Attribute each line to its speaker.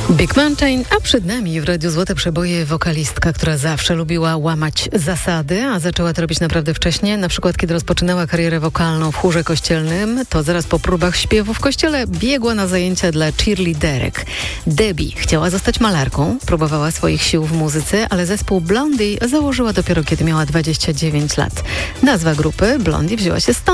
Speaker 1: Big Mountain, a przed nami w Radiu Złote Przeboje wokalistka, która zawsze lubiła łamać zasady, a zaczęła to robić naprawdę wcześnie. Na przykład, kiedy rozpoczynała karierę wokalną w chórze kościelnym, to zaraz po próbach śpiewu w kościele biegła na zajęcia dla cheerleaderek. Debbie chciała zostać malarką, próbowała swoich sił w muzyce, ale zespół Blondie założyła dopiero kiedy miała 29 lat. Nazwa grupy Blondie wzięła się stąd.